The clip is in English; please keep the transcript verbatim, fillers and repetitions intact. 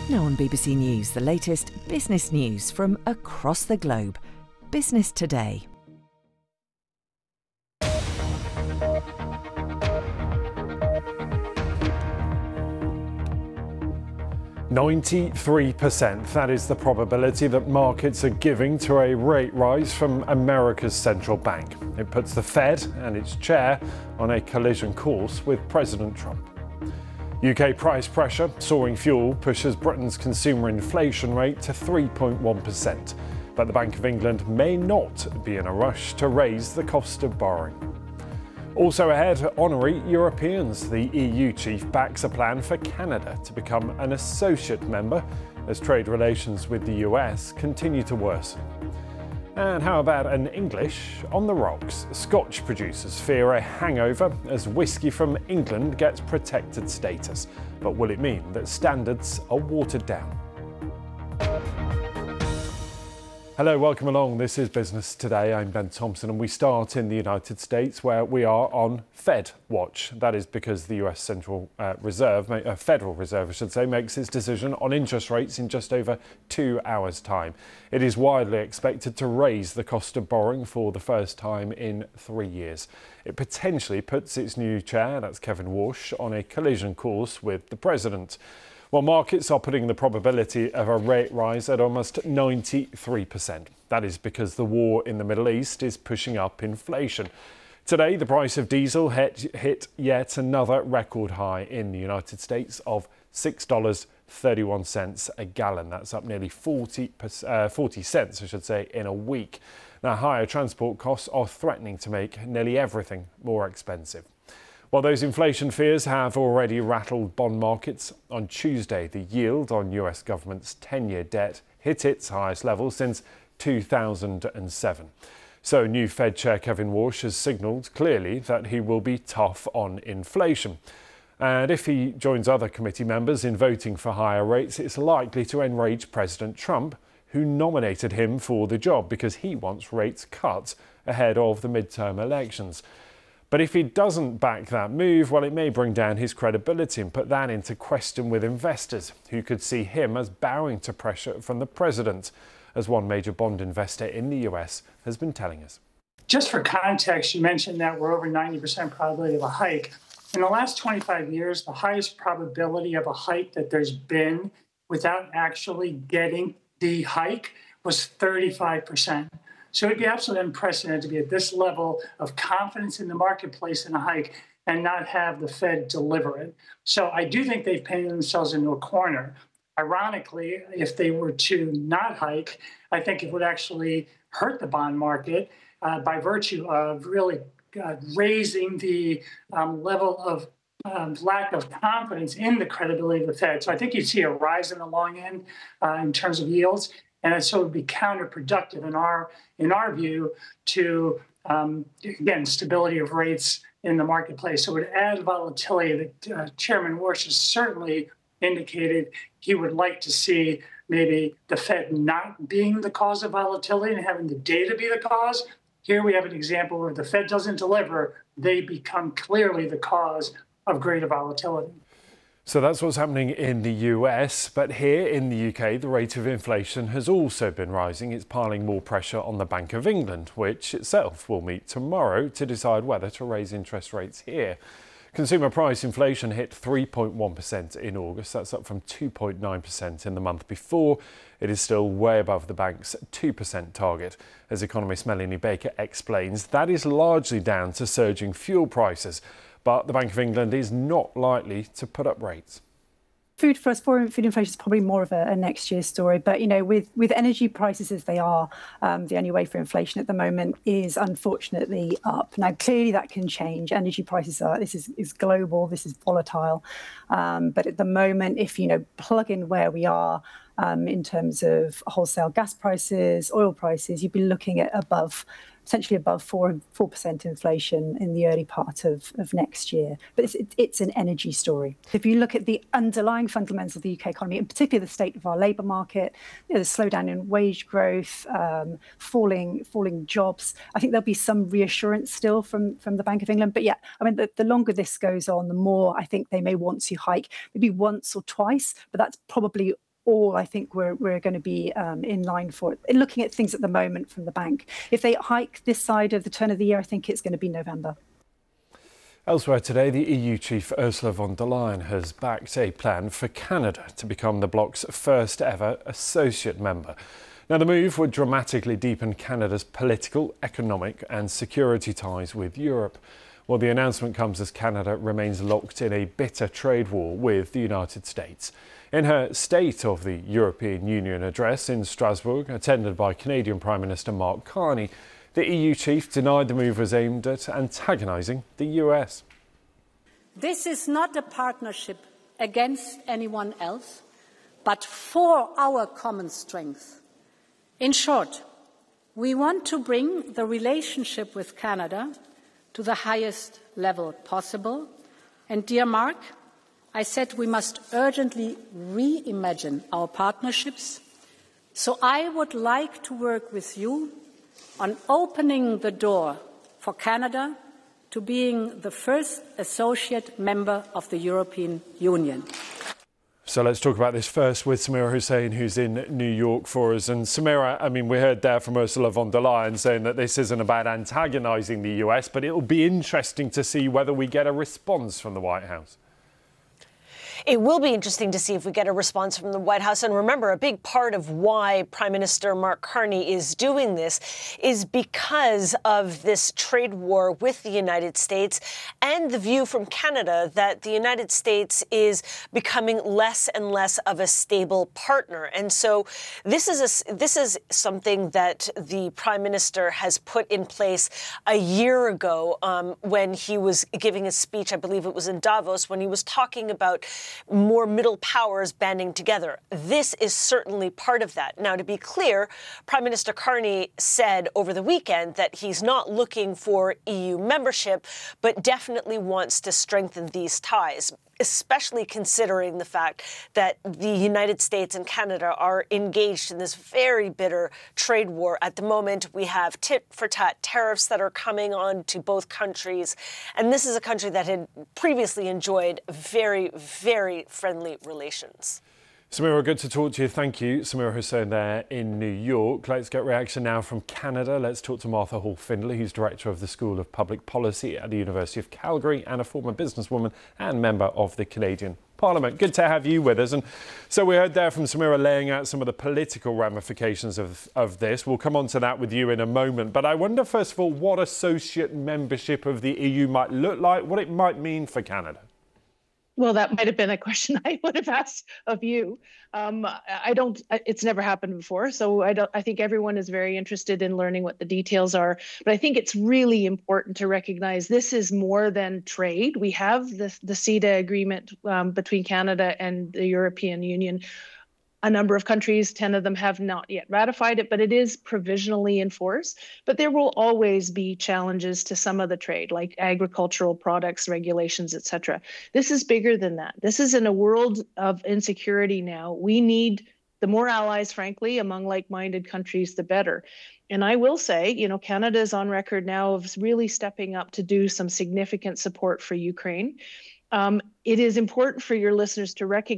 Now on B B C News, the latest business news from across the globe. Business Today. ninety-three percent. That is the probability that markets are giving to a rate rise from America's central bank. It puts the Fed and its chair on a collision course with President Trump. U K price pressure, soaring fuel pushes Britain's consumer inflation rate to three point one percent. But the Bank of England may not be in a rush to raise the cost of borrowing. Also ahead, honorary Europeans. The E U chief backs a plan for Canada to become an associate member as trade relations with the U S continue to worsen. And how about an English on the rocks? Scotch producers fear a hangover as whiskey from England gets protected status. But will it mean that standards are watered down? Hello, welcome along. This is Business Today. I'm Ben Thompson, and we start in the United States, where we are on Fed watch. That is because the U S Central uh, Reserve, uh, Federal Reserve, I should say, makes its decision on interest rates in just over two hours' time. It is widely expected to raise the cost of borrowing for the first time in three years. It potentially puts its new chair, that's Kevin Warsh, on a collision course with the president. Well, markets are putting the probability of a rate rise at almost ninety-three percent. That is because the war in the Middle East is pushing up inflation. Today, the price of diesel hit, hit yet another record high in the United States of six dollars and thirty-one cents a gallon. That's up nearly forty, uh, forty cents, I should say, in a week. Now, higher transport costs are threatening to make nearly everything more expensive. While those inflation fears have already rattled bond markets, on Tuesday the yield on U S government's ten-year debt hit its highest level since two thousand seven. So new Fed Chair Kevin Warsh has signalled clearly that he will be tough on inflation. And if he joins other committee members in voting for higher rates, it's likely to enrage President Trump, who nominated him for the job because he wants rates cut ahead of the midterm elections. But if he doesn't back that move, well, it may bring down his credibility and put that into question with investors, who could see him as bowing to pressure from the president, as one major bond investor in the U S has been telling us. Just for context, you mentioned that we're over ninety percent probability of a hike. In the last twenty-five years, the highest probability of a hike that there's been without actually getting the hike was thirty-five percent. So it'd be absolutely unprecedented to be at this level of confidence in the marketplace in a hike and not have the Fed deliver it. So I do think they've painted themselves into a corner. Ironically, if they were to not hike, I think it would actually hurt the bond market uh, by virtue of really uh, raising the um, level of um, lack of confidence in the credibility of the Fed. So I think you'd see a rise in the long end uh, in terms of yields. And so it would be counterproductive in our in our view to, um, again, stability of rates in the marketplace. So it would add volatility that uh, Chairman Warsh has certainly indicated he would like to see maybe the Fed not being the cause of volatility and having the data be the cause. Here we have an example where the Fed doesn't deliver, they become clearly the cause of greater volatility. So that's what's happening in the U S, but here in the U K, the rate of inflation has also been rising. It's piling more pressure on the Bank of England, which itself will meet tomorrow to decide whether to raise interest rates here. Consumer price inflation hit three point one percent in August. That's up from two point nine percent in the month before. It is still way above the bank's two percent target. As economist Melanie Baker explains, that is largely down to surging fuel prices. But the Bank of England is not likely to put up rates. Food for us, food inflation is probably more of a, a next year story. But, you know, with, with energy prices as they are, um, the only way for inflation at the moment is unfortunately up. Now, clearly that can change. Energy prices are, this is, is global, this is volatile. Um, but at the moment, if, you know, plug in where we are um, in terms of wholesale gas prices, oil prices, you'd be looking at above essentially above four four percent inflation in the early part of, of next year. But it's, it's an energy story. If you look at the underlying fundamentals of the U K economy, in particular the state of our labour market, you know, the slowdown in wage growth, um, falling falling jobs, I think there'll be some reassurance still from, from the Bank of England. But yeah, I mean, the, the longer this goes on, the more I think they may want to hike, maybe once or twice, but that's probably all, I think we're, we're going to be um, in line for it. Looking at things at the moment from the bank, if they hike this side of the turn of the year, I think it's going to be November. Elsewhere today, the E U chief Ursula von der Leyen has backed a plan for Canada to become the bloc's first ever associate member. Now, the move would dramatically deepen Canada's political, economic and security ties with Europe. Well, the announcement comes as Canada remains locked in a bitter trade war with the United States. In her State of the European Union address in Strasbourg, attended by Canadian Prime Minister Mark Carney, the E U chief denied the move was aimed at antagonising the U S. This is not a partnership against anyone else, but for our common strength. In short, we want to bring the relationship with Canada to the highest level possible. And dear Mark, I said we must urgently reimagine our partnerships. So I would like to work with you on opening the door for Canada to being the first associate member of the European Union. So let's talk about this first with Samira Hussain, who's in New York for us. And Samira, I mean, we heard there from Ursula von der Leyen saying that this isn't about antagonising the U S, but it'll be interesting to see whether we get a response from the White House. It will be interesting to see if we get a response from the White House. And remember, a big part of why Prime Minister Mark Carney is doing this is because of this trade war with the United States and the view from Canada that the United States is becoming less and less of a stable partner. And so this is a, this is something that the Prime Minister has put in place a year ago um, when he was giving a speech, I believe it was in Davos, when he was talking about more middle powers banding together. This is certainly part of that. Now, to be clear, Prime Minister Carney said over the weekend that he's not looking for E U membership, but definitely wants to strengthen these ties, especially considering the fact that the United States and Canada are engaged in this very bitter trade war. At the moment, we have tit-for-tat tariffs that are coming on to both countries. And this is a country that had previously enjoyed very, very friendly relations. Samira, good to talk to you. Thank you. Samira Hussain there in New York. Let's get reaction now from Canada. Let's talk to Martha Hall-Findlay, who's Director of the School of Public Policy at the University of Calgary and a former businesswoman and member of the Canadian Parliament. Good to have you with us. And so we heard there from Samira laying out some of the political ramifications of, of this. We'll come on to that with you in a moment. But I wonder, first of all, what associate membership of the E U might look like, what it might mean for Canada. Well, that might have been a question I would have asked of you. Um, I don't, it's never happened before. So I don't, I think everyone is very interested in learning what the details are. But I think it's really important to recognize this is more than trade. We have the, the CETA agreement um, between Canada and the European Union. A number of countries, ten of them have not yet ratified it, but it is provisionally in force. But there will always be challenges to some of the trade, like agricultural products, regulations, et cetera. This is bigger than that. This is in a world of insecurity now. We need the more allies, frankly, among like-minded countries, the better. And I will say, you know, Canada is on record now of really stepping up to do some significant support for Ukraine. Um, it is important for your listeners to recognize